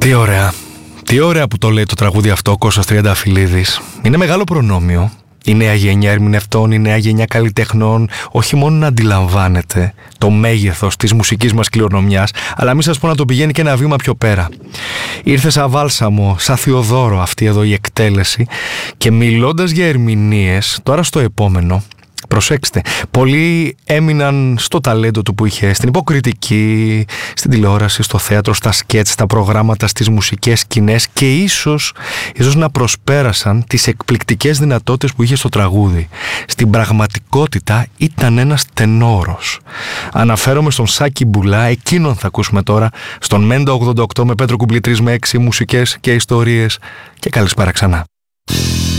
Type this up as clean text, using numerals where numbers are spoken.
Τι ωραία. Τι ωραία που το λέει το τραγούδι αυτό ο Κώστας Τριανταφυλλίδης. Είναι μεγάλο προνόμιο η νέα γενιά ερμηνευτών, η νέα γενιά καλλιτεχνών όχι μόνο να αντιλαμβάνεται το μέγεθος της μουσικής μας κληρονομιάς, αλλά μην σας πω να το πηγαίνει και ένα βήμα πιο πέρα. Ήρθε σαν βάλσαμο, σαν Θεοδόρο αυτή εδώ η εκτέλεση, και μιλώντας για ερμηνείες, τώρα στο επόμενο, προσέξτε, πολλοί έμειναν στο ταλέντο του που είχε, στην υποκριτική, στην τηλεόραση, στο θέατρο, στα σκέτς, στα προγράμματα, στις μουσικές σκηνές, και ίσως να προσπέρασαν τις εκπληκτικές δυνατότητες που είχε στο τραγούδι. Στην πραγματικότητα ήταν ένας τενόρος. Αναφέρομαι στον Σάκη Μπουλά, εκείνον θα ακούσουμε τώρα, στον Μέντα 88 με Πέτρο Κουμπλή 3 με 6 μουσικές και ιστορίες, και καλησπέρα ξανά.